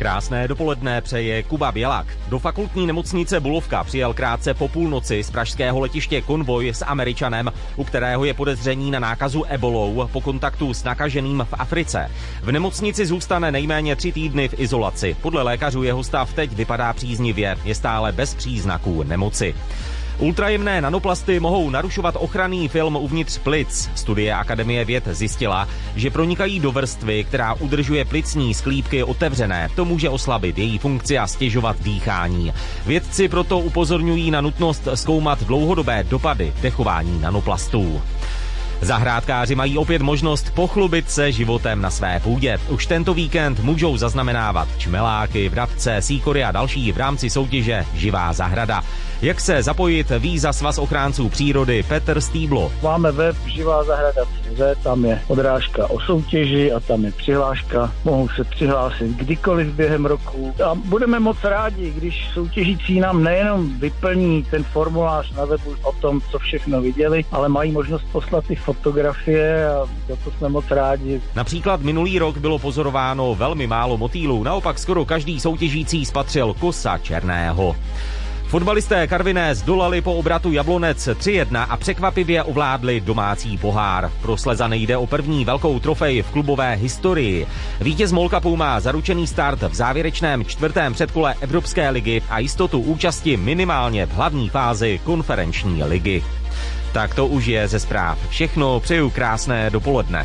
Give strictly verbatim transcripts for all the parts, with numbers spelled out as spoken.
Krásné dopoledne přeje Kuba Bělak. Do fakultní nemocnice Bulovka přijel krátce po půlnoci z pražského letiště konvoj s Američanem, u kterého je podezření na nákazu ebolou po kontaktu s nakaženým v Africe. V nemocnici zůstane nejméně tři týdny v izolaci. Podle lékařů jeho stav teď vypadá příznivě, je stále bez příznaků nemoci. Ultrajemné nanoplasty mohou narušovat ochranný film uvnitř plic. Studie Akademie věd zjistila, že pronikají do vrstvy, která udržuje plicní sklípky otevřené. To může oslabit její funkci a stěžovat dýchání. Vědci proto upozorňují na nutnost zkoumat dlouhodobé dopady dechování nanoplastů. Zahrádkáři mají opět možnost pochlubit se životem na své půdě. Už tento víkend můžou zaznamenávat čmeláky, vrabce, síkory a další v rámci soutěže Živá zahrada. Jak se zapojit, ví za Svaz ochránců přírody Petr Stýblo. Máme web Živá zahrada tečka cé zet, tam je odrážka o soutěži a tam je přihláška. Mohou se přihlásit kdykoliv během roku. A budeme moc rádi, když soutěžící nám nejenom vyplní ten formulář na webu o tom, co všechno viděli, ale mají možnost poslat i fotografie a za to jsme moc rádi. Například minulý rok bylo pozorováno velmi málo motýlů, naopak skoro každý soutěžící spatřil kosa černého. Fotbalisté Karviné zdolali po obratu Jablonec tři jedna a překvapivě ovládli domácí pohár. Pro Slezany jde o první velkou trofej v klubové historii. Vítěz MOL Cupu má zaručený start v závěrečném čtvrtém předkole Evropské ligy a jistotu účasti minimálně v hlavní fázi konferenční ligy. Tak to už je ze zpráv. Všechno, přeju krásné dopoledne.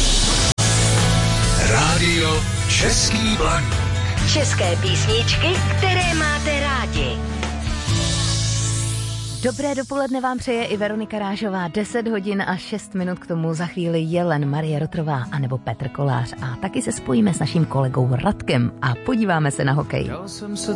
Rádio Český Blaník. České písničky, které máte rádi. Dobré dopoledne vám přeje i Veronika Rážová. deset hodin a šest minut, k tomu za chvíli Jelen, Marie Rotrová anebo Petr Kolář. A taky se spojíme s naším kolegou Radkem a podíváme se na hokej.